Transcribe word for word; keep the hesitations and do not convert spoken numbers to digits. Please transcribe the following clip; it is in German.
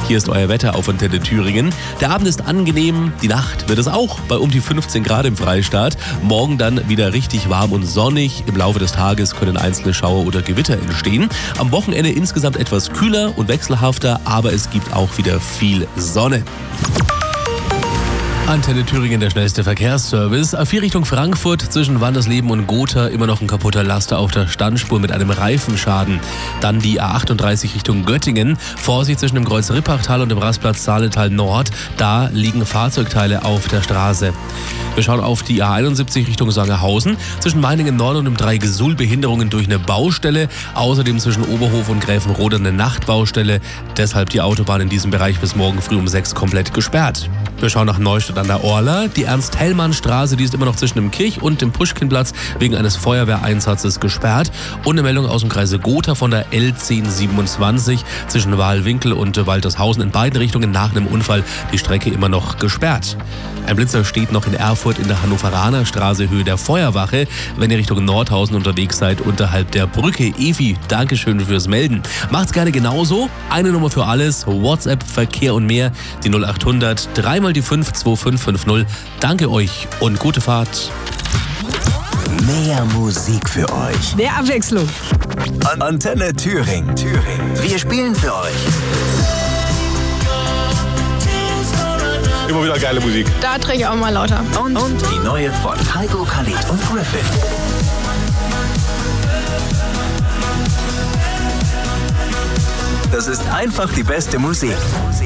Hier ist euer Wetter auf Antenne Thüringen. Der Abend ist angenehm, die Nacht wird es auch bei um die fünfzehn Grad im Freistaat. Morgen dann wieder richtig warm und sonnig. Im Laufe des Tages können einzelne Schauer oder Gewitter entstehen. Am Wochenende insgesamt etwas kühler und wechselhafter, aber es gibt auch wieder viel Sonne. Antenne Thüringen, der schnellste Verkehrsservice. A vier Richtung Frankfurt zwischen Wandersleben und Gotha immer noch ein kaputter Laster auf der Standspur mit einem Reifenschaden. Dann die A achtunddreißig Richtung Göttingen. Vorsicht zwischen dem Kreuz Rippachtal und dem Rastplatz Saaletal Nord. Da liegen Fahrzeugteile auf der Straße. Wir schauen auf die A einundsiebzig Richtung Sangerhausen. Zwischen Meiningen Nord und dem Dreigesuhl Behinderungen durch eine Baustelle. Außerdem zwischen Oberhof und Gräfenrode eine Nachtbaustelle. Deshalb die Autobahn in diesem Bereich bis morgen früh um sechs komplett gesperrt. Wir schauen nach Neustadt an der Orla. Die Ernst-Hellmann-Straße, die ist immer noch zwischen dem Kirch- und dem Puschkinplatz wegen eines Feuerwehreinsatzes gesperrt. Und eine Meldung aus dem Kreise Gotha von der L zehn siebenundzwanzig zwischen Wahlwinkel und Waltershausen in beiden Richtungen nach einem Unfall die Strecke immer noch gesperrt. Ein Blitzer steht noch in Erfurt in der Hannoveraner Straße Höhe der Feuerwache, wenn ihr Richtung Nordhausen unterwegs seid, unterhalb der Brücke. Evi, Dankeschön fürs Melden. Macht's gerne genauso. Eine Nummer für alles, WhatsApp, Verkehr und mehr, die null achthundert, dreimal die fünf zwei fünf fünf null. Danke euch und gute Fahrt. Mehr Musik für euch. Mehr Abwechslung. Antenne Thüringen. Thüringen. Wir spielen für euch. Immer wieder geile Musik. Da drehe ich auch mal lauter. Und, und die neue von Heiko, Khalid und Griffin. Das ist einfach die beste Musik.